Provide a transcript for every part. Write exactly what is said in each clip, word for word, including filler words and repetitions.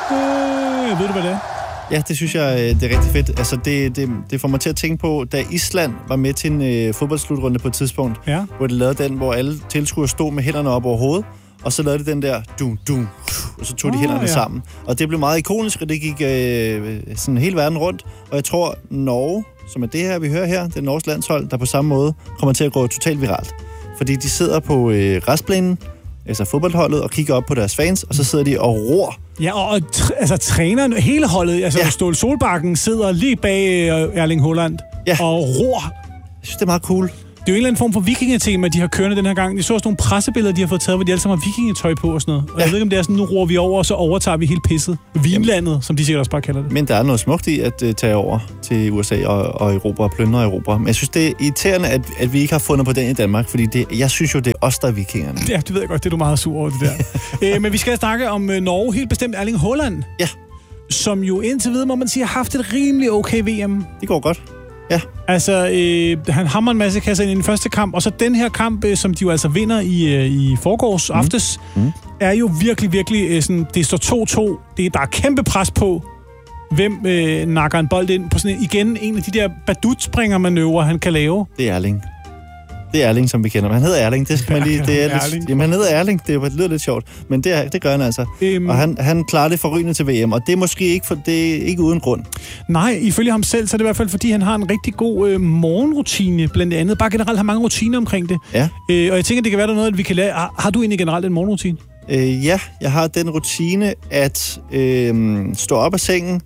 Øh, ved du, hvad det er? Ja, det synes jeg, det er rigtig fedt. Altså, det, det, det får mig til at tænke på, da Island var med til en øh, fodboldslutrunde på et tidspunkt, ja. hvor de lavede den, hvor alle tilskuere stod med hænderne op over hovedet, og så lavede de den der dum, dum, og så tog de oh, hænderne ja. sammen. Og det blev meget ikonisk, og det gik øh, sådan hele verden rundt. Og jeg tror, Norge, som er det her, vi hører her, det norske landshold, der på samme måde kommer til at gå totalt viralt. Fordi de sidder på øh, restplænen, altså fodboldholdet, og kigger op på deres fans, og så sidder de og ror. Ja, og tr- altså træneren, hele holdet, altså ja. Ståle Solbakken sidder lige bag uh, Erling Haaland ja. og ror. Jeg synes, det er meget cool. Det er jo en eller anden form for vikingetema, de har kørende den her gang. De så også nogle pressebilleder, de har fået taget, hvor de alle sammen har vikingetøj på og sådan noget. Og ja. Jeg ved ikke, om det er sådan, nu roer vi over, og så overtager vi hele pisset. Vinlandet, Jamen. som de sikkert også bare kalder det. Men der er noget smukt i at uh, tage over til U S A og, og Europa og plyndre Europa. Men jeg synes, det er irriterende, at, at vi ikke har fundet på den i Danmark, fordi det, jeg synes jo, det er os, der er vikingerne. Ja, det ved jeg godt. Det er du meget sur over, det der. Æ, men vi skal snakke om uh, Norge, helt bestemt Erling Haaland. Ja. Som jo indtil videre, må man sige, har haft et rimelig okay V M. Det går godt. Ja. Altså, øh, han hammer en masse kasser ind i den første kamp, og så den her kamp, øh, som de jo altså vinder i, øh, i forgårs mm. aftes, mm. er jo virkelig, virkelig øh, sådan, det står to to. Det, der er kæmpe pres på, hvem øh, nakker en bold ind på sådan en, igen en af de der badut-springer-manøvrer, han kan lave. Det er Erling. Det er Erling, som vi kender. Han hedder Erling. Det skal man lige. Det er lidt, jamen, han hedder Erling. Det, det lyder lidt sjovt, men det, er, det gør han altså. Øhm, og han, han klarer det forrygende til V M, og det er måske ikke, for, det er ikke uden grund. Nej, ifølge ham selv, så er det i hvert fald, fordi han har en rigtig god øh, morgenrutine, blandt andet. Bare generelt har mange rutiner omkring det. Ja. Øh, og jeg tænker, det kan være der noget, at vi kan lære. Har, har du egentlig generelt en morgenrutine? Øh, ja, jeg har den rutine at øh, stå op af sengen,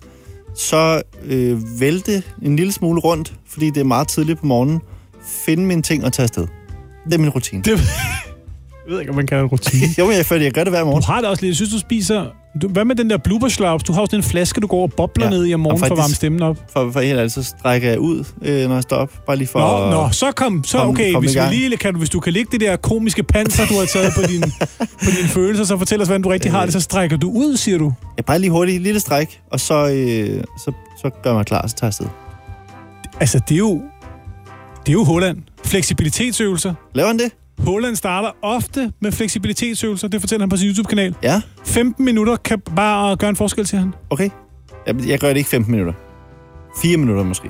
så øh, vælte en lille smule rundt, fordi det er meget tidligt på morgenen, finde mine ting og tage afsted. Det er min rutine. Det... Jeg ved ikke, om man kan have en rutine. Jo, men jeg føler, jeg gør det hver morgen. Du har det også lidt. Jeg synes, du spiser... Du... Hvad med den der blubberslaups? Du har også den flaske, du går og bobler ja. ned i om morgenen for at varme stemmen op. For, for helt alt, så strækker jeg ud, øh, når jeg står op. Bare lige for nå, at... Nå, så kom. Så okay, kom hvis, vi lige, kan du, hvis du kan lægge det der komiske panser, du har taget på, din, på dine følelser, så fortæl os, hvordan du rigtig øh... har det. Så strækker du ud, siger du? Ja, bare lige hurtigt, lille stræk, og så, øh, så, så gør jeg mig klar, så tager jeg afsted. Altså, det er jo... Det er jo Haaland. Fleksibilitetsøvelser. Laver han det? Haaland starter ofte med fleksibilitetsøvelser. Det fortæller han på sin YouTube-kanal. Ja. femten minutter kan bare gøre en forskel til han. Okay. Jeg, jeg gør det ikke femten minutter. fire minutter måske.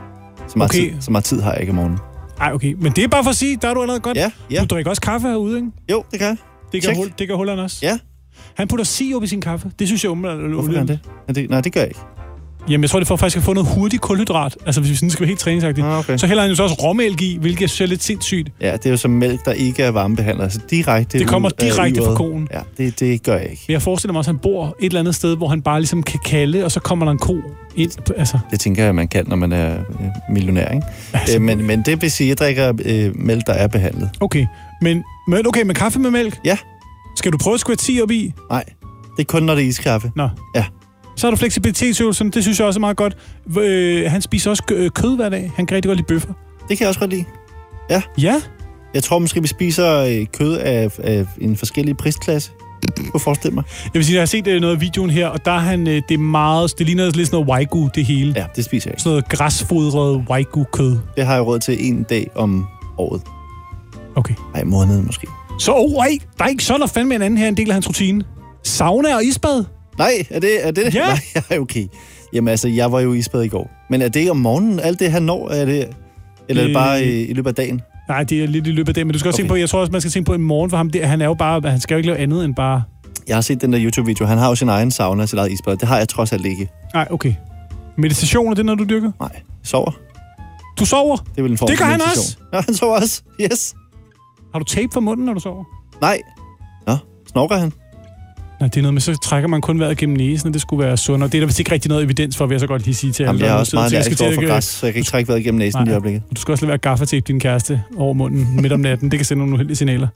Så meget, okay. tid, så meget tid har jeg ikke om morgenen. Ej, okay. Men det er bare for at sige, der er du allerede godt. Ja, ja. Du drikker også kaffe herude, ikke? Jo, det kan jeg. Det gør, Hul, det gør Haaland også. Ja. Han putter sirup i sin kaffe. Det synes jeg umiddelbart. Hvorfor gør han det? Ja, det? Nej, det gør jeg ikke. Jamen, jeg tror, det er for faktisk at få noget hurtigt kulhydrat. Altså, hvis vi sådan skal være helt træningsagtigt. Ah, okay. Så hælder han jo så også råmælk i, hvilket jeg synes er lidt sindssygt. Ja, det er jo som mælk, der ikke er varmebehandlet. Altså direkte det kommer direkte fra koen. Ja, det, det gør jeg ikke. Jeg forestiller mig også, at han bor et eller andet sted, hvor han bare ligesom kan kalde, og så kommer der en ko ind. Altså. Det tænker jeg, man kan, når man er millionær, ikke? Altså, øh, men, men det vil sige, at jeg drikker øh, mælk, der er behandlet. Okay. Men, men okay, med kaffe med mælk? Ja. Skal du prøve at squirt ti op i? Nej, det er kun, når det er iskaffe. Nå. Ja. Så er der fleksibilitetsøvelsen, det synes jeg også er meget godt. Øh, han spiser også kød hver dag. Han kan rigtig godt lide bøffer. Det kan jeg også godt lide. Ja. Ja? Jeg tror måske, vi spiser kød af, af en forskellig prisklasse. Du kan forestille mig. Jeg vil sige, jeg har set noget af videoen her, og der er han, det er meget, det ligner lidt sådan noget wagyu, det hele. Ja, det spiser jeg ikke. Sådan noget græsfodret wagyu-kød. Det har jeg råd til en dag om året. Okay. Ej, måneden måske. Så, oh, ej, der er ikke så der fandme en anden her, en del af hans rutine. Sauna og isbad. Nej, er det er det? Ja. Nej, okay. Jamen altså, jeg var jo i isbad i går. Men er det om morgenen, alt det han når, er det, eller er det bare i, i løbet af dagen? Nej, det er lidt i løbet af dagen, men du skal også okay. tænke på, jeg tror også, man skal tænke på en morgen for ham. Det, han er jo bare, han skal jo ikke lave andet end bare... Jeg har set den der YouTube-video. Han har jo sin egen sauna, sit eget isbad. Det har jeg trods alt ikke. Nej, okay. Meditation, er det noget, du dyrker? Nej, jeg sover. Du sover? Det er vel en form det gør for han meditation. også? Ja, han sover også. Yes. Har du tape for munden, når du sover? Nej. Nå, snorker han? Nej, det er noget med, så trækker man kun vejret gennem næsen, og det skulle være sundere. Det er der vist ikke rigtig noget evidens for, vil jeg så godt lige sige til alle. Jamen, jeg er også meget allergisk over for græs, så jeg kan ikke trække vejret gennem næsen nej, i øjeblikket. Du skal også lade være gaffatape din kæreste over munden midt om natten. Det kan sende nogle uheldige signaler.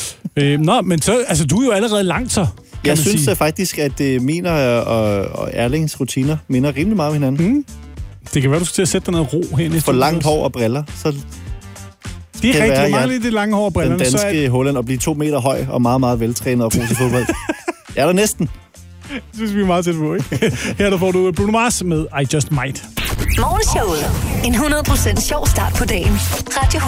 øh, nå, men så, altså, du er jo allerede langt så. Jeg synes sige. faktisk, at uh, mine og, og Erlings rutiner minder rimelig meget om hinanden. Mm. Det kan være, du skal til at sætte dig noget ro herinde. For langt hår og briller, så... Det er rigtig meget lidt det lange hår og brillerne. Den danske er... Haaland at blive to meter høj og meget, meget veltrænet og god til fodbold. Jeg er der næsten. Det synes vi er meget tæt på, ikke? Her der får du Bruno Mars med I Just Might. Morgenshowet. En hundrede procent sjov start på dagen. Radio